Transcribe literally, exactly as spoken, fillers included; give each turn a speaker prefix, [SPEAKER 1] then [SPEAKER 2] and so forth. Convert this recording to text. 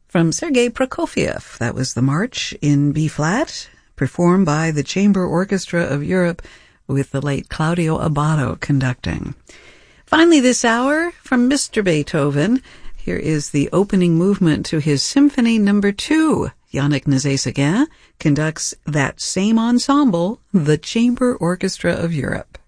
[SPEAKER 1] From Sergei Prokofiev, that was the March in B-flat, performed by the Chamber Orchestra of Europe with the late Claudio Abbado conducting. Finally this hour, from Mister Beethoven, here is the opening movement to his Symphony Number Two. Yannick Nézet-Séguin conducts that same ensemble, the Chamber Orchestra of Europe.